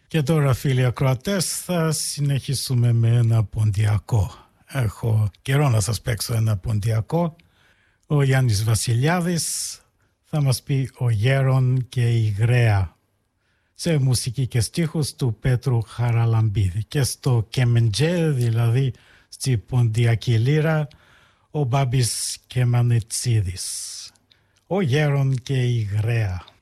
Και τώρα, φίλοι ακροατές, θα συνεχίσουμε με ένα ποντιακό. Έχω καιρό να σας παίξω ένα ποντιακό. Ο Γιάννης Βασιλιάδης θα μας πει «Ο Γέρον και η Γραία» σε μουσική και στίχους του Πέτρου Χαραλαμπίδη. Και στο κεμεντζέ, δηλαδή στη ποντιακή λύρα, ο Μπάμπης Κεμανετσίδης. «Ο Γέρον και η Γραία».